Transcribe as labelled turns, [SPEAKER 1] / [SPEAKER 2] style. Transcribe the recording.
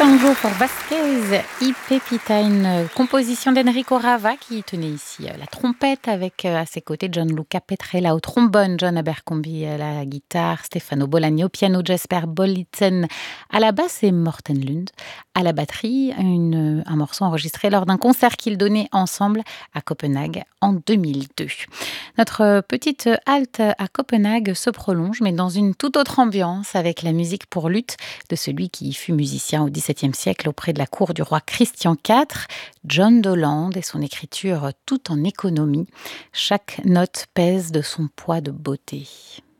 [SPEAKER 1] Tango pour Vasquez y Pepita, une composition d'Enrico Rava qui tenait ici la trompette avec à ses côtés Gianluca Petrella au trombone, John Abercrombie à la guitare, Stefano Bolagni au piano, Jesper Bolitzen à la basse et Morten Lund à la batterie. Un morceau enregistré lors d'un concert qu'ils donnaient ensemble à Copenhague en 2002. Notre petite halte à Copenhague se prolonge, mais dans une toute autre ambiance, avec la musique pour luth de celui qui fut musicien au XVIIe siècle auprès de la cour du roi Christian IV, John Dowland, et son écriture tout en économie. Chaque note pèse de son poids de beauté.